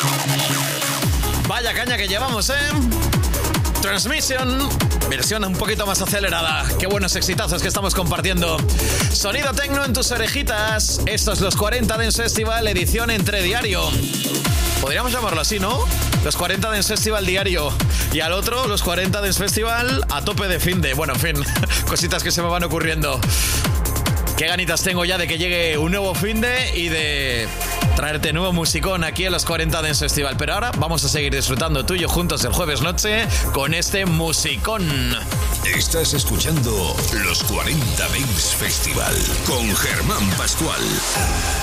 Vaya caña que llevamos, ¿eh? Transmission, versión un poquito más acelerada. Qué buenos exitazos que estamos compartiendo. Sonido tecno en tus orejitas. Estos los 40 Dance Festival, edición entre diario. Podríamos llamarlo así, ¿no? Los 40 Dance Festival diario. Y al otro, los 40 Dance Festival a tope de finde. Bueno, en fin, cositas que se me van ocurriendo. Qué ganitas tengo ya de que llegue un nuevo finde y de traerte nuevo musicón aquí en los 40 Dance Festival. Pero ahora vamos a seguir disfrutando tú y yo juntos el jueves noche con este musicón. Estás escuchando los 40 Dance Festival con Germán Pascual.